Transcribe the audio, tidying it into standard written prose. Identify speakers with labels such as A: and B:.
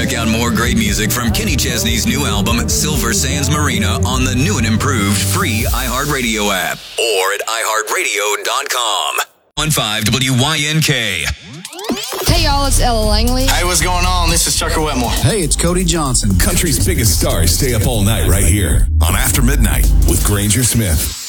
A: Check out more great music from Kenny Chesney's new album, Silver Sands Marina, on the new and improved free iHeartRadio app or at iHeartRadio.com. 15 WYNK.
B: Hey, y'all, it's Ella Langley.
C: Hey, what's going on? This is Chucker Wetmore.
D: Hey, it's Cody Johnson.
E: Country's biggest stars stay up all night right here on After Midnight with Granger Smith.